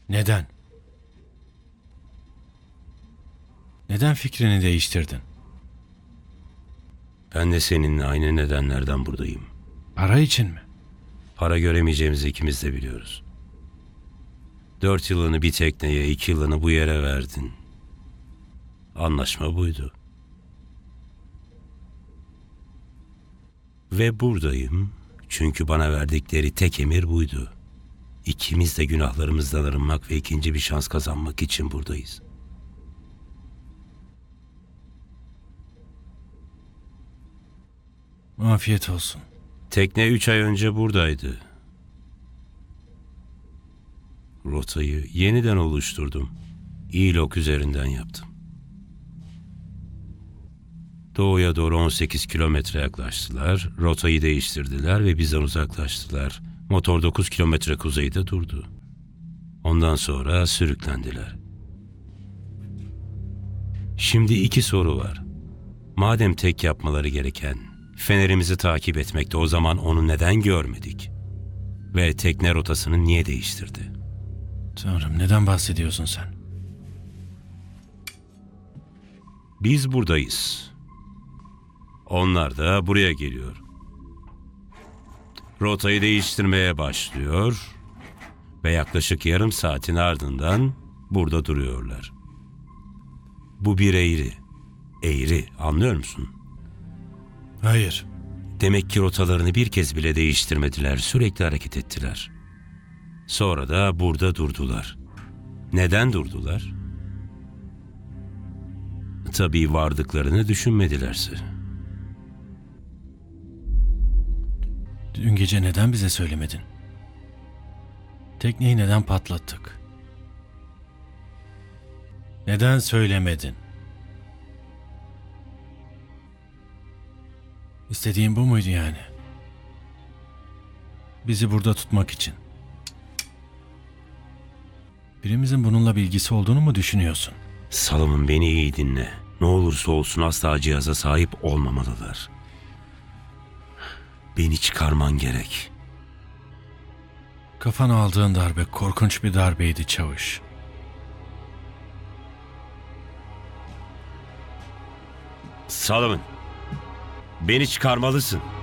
Neden? Neden fikrini değiştirdin? Ben de seninle aynı nedenlerden buradayım. Para için mi? Para göremeyeceğimizi ikimiz de biliyoruz. 4 yılını bir tekneye, 2 yılını bu yere verdin. Anlaşma buydu. Ve buradayım çünkü bana verdikleri tek emir buydu. İkimiz de günahlarımızdan arınmak ve ikinci bir şans kazanmak için buradayız. Afiyet olsun. Tekne 3 ay önce buradaydı. Rotayı yeniden oluşturdum. İlok üzerinden yaptım. Doğuya doğru 18 kilometre yaklaştılar. Rotayı değiştirdiler ve bizden uzaklaştılar. Motor 9 kilometre kuzeyde durdu. Ondan sonra sürüklendiler. Şimdi 2 soru var. Madem tek yapmaları gereken fenerimizi takip etmekte, o zaman onu neden görmedik? Ve tekne rotasını niye değiştirdi? Tanrım, neden bahsediyorsun sen? Biz buradayız. Onlar da buraya geliyor. Rotayı değiştirmeye başlıyor ve yaklaşık yarım saatin ardından burada duruyorlar. Bu bir eğri. Eğri, anlıyor musun? Hayır. Demek ki rotalarını bir kez bile değiştirmediler, sürekli hareket ettiler. Sonra da burada durdular. Neden durdular? Tabii vardıklarını düşünmedilerse. Dün gece neden bize söylemedin? Tekneyi neden patlattık? Neden söylemedin? İstediğin bu muydu yani? Bizi burada tutmak için. Birimizin bununla bir ilgisi olduğunu mu düşünüyorsun? Salomon, beni iyi dinle. Ne olursa olsun asla cihaza sahip olmamalılar. Beni çıkarman gerek. Kafana aldığın darbe korkunç bir darbeydi çavuş. Salomon, beni çıkarmalısın.